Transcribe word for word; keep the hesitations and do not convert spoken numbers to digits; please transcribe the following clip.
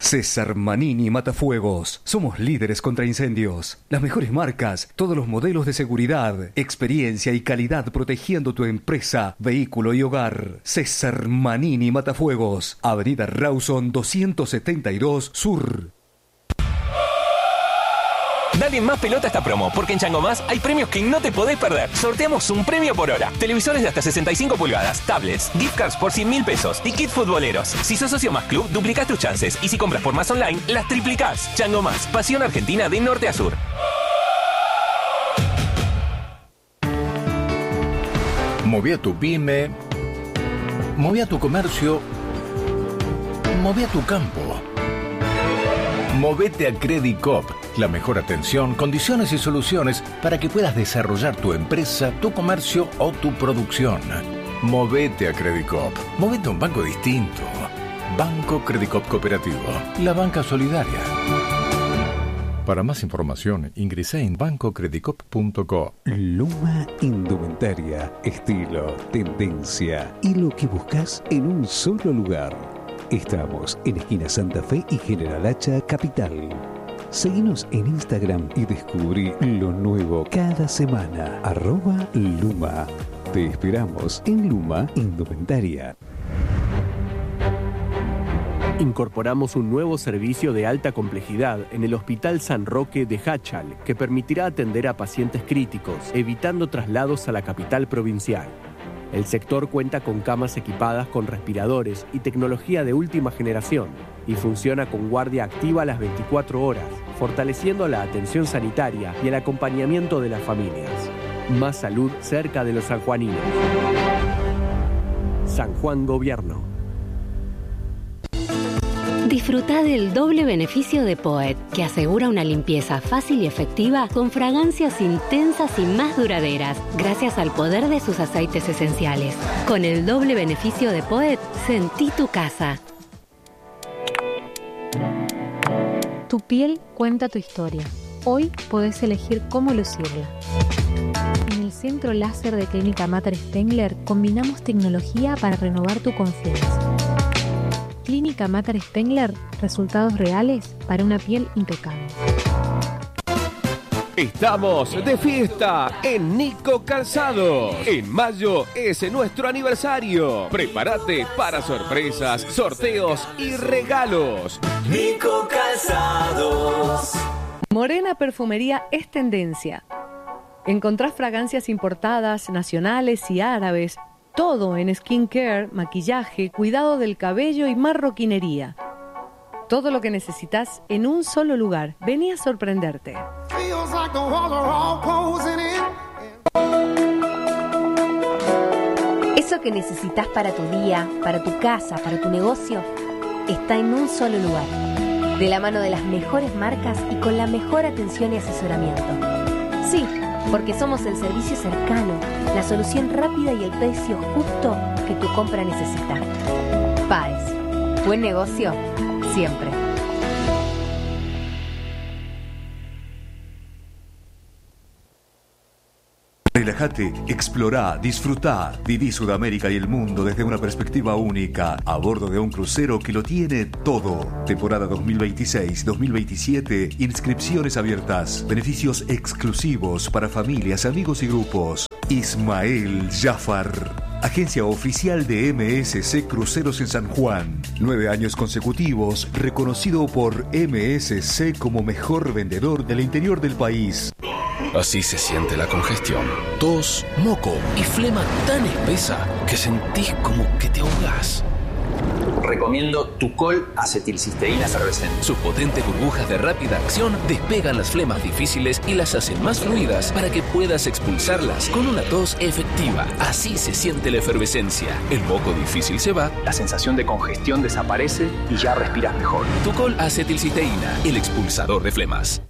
César Manini Matafuegos. Somos líderes contra incendios. Las mejores marcas, todos los modelos de seguridad, experiencia y calidad protegiendo tu empresa, vehículo y hogar. César Manini Matafuegos. Avenida Rawson doscientos setenta y dos Sur. Dale más pelota a esta promo, porque en Chango Más hay premios que no te podés perder. Sorteamos un premio por hora. Televisores de hasta sesenta y cinco pulgadas, tablets, gift cards por cien mil pesos y kit futboleros. Si sos socio Más Club, duplicás tus chances. Y si compras por Más Online, las triplicás. Chango Más, pasión argentina de norte a sur. Moví a tu pyme, moví a tu comercio, moví a tu campo. Movete a Credicop, la mejor atención, condiciones y soluciones para que puedas desarrollar tu empresa, tu comercio o tu producción. Movete a Credicop, movete a un banco distinto. Banco Credicop Cooperativo, la banca solidaria. Para más información, ingresá en banco credicop punto co. Luma Indumentaria, estilo, tendencia y lo que buscas en un solo lugar. Estamos en esquina Santa Fe y General Hacha, Capital. Seguinos en Instagram y descubrí lo nuevo cada semana. Arroba Luma. Te esperamos en Luma Indumentaria. Incorporamos un nuevo servicio de alta complejidad en el Hospital San Roque de Hachal que permitirá atender a pacientes críticos, evitando traslados a la capital provincial. El sector cuenta con camas equipadas con respiradores y tecnología de última generación y funciona con guardia activa las veinticuatro horas, fortaleciendo la atención sanitaria y el acompañamiento de las familias. Más salud cerca de los sanjuaninos. San Juan Gobierno. Disfruta del doble beneficio de Poet, que asegura una limpieza fácil y efectiva con fragancias intensas y más duraderas, gracias al poder de sus aceites esenciales. Con el doble beneficio de Poet, sentí tu casa. Tu piel cuenta tu historia. Hoy podés elegir cómo lucirla. En el Centro Láser de Clínica Mater Spengler combinamos tecnología para renovar tu confianza. Clínica Mater Spengler, resultados reales para una piel impecable. Estamos de fiesta en Nico Calzados. En mayo es nuestro aniversario. Prepárate para sorpresas, sorteos y regalos. Nico Calzados. Morena Perfumería es tendencia. Encontrás fragancias importadas, nacionales y árabes. Todo en skincare, maquillaje, cuidado del cabello y marroquinería. Todo lo que necesitas en un solo lugar. Vení a sorprenderte. Eso que necesitas para tu día, para tu casa, para tu negocio, está en un solo lugar. De la mano de las mejores marcas y con la mejor atención y asesoramiento. Sí, porque somos el servicio cercano, la solución rápida y el precio justo que tu compra necesita. Páez, buen negocio, siempre. Relájate, explorá, disfrutá, viví Sudamérica y el mundo desde una perspectiva única, a bordo de un crucero que lo tiene todo. Temporada dos mil veintiséis dos mil veintisiete, inscripciones abiertas, beneficios exclusivos para familias, amigos y grupos. Ismael Jafar, agencia oficial de M S C Cruceros en San Juan. Nueve años consecutivos, reconocido por M S C como mejor vendedor del interior del país. Así se siente la congestión. Tos, moco y flema tan espesa que sentís como que te ahogás. Recomiendo Tucol acetilcisteína efervescente. Sus potentes burbujas de rápida acción despegan las flemas difíciles y las hacen más fluidas para que puedas expulsarlas con una tos efectiva. Así se siente la efervescencia. El moco difícil se va, la sensación de congestión desaparece y ya respiras mejor. Tucol acetilcisteína, el expulsador de flemas.